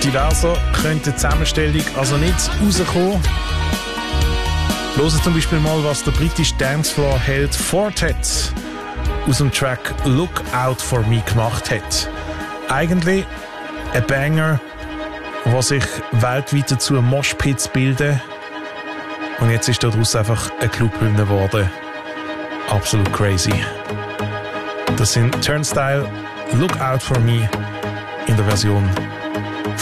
diverser könnte die Zusammenstellung also nicht rauskommen. Hören zum Beispiel mal, was der britische Dancefloor-Held Fortet aus dem Track Look Out For Me gemacht hat. Eigentlich ein Banger, der sich weltweit dazu Moshpits bilden. Und jetzt ist daraus einfach eine Clubhymne geworden. Absolut crazy. Das sind Turnstile, Look Out For Me in der Version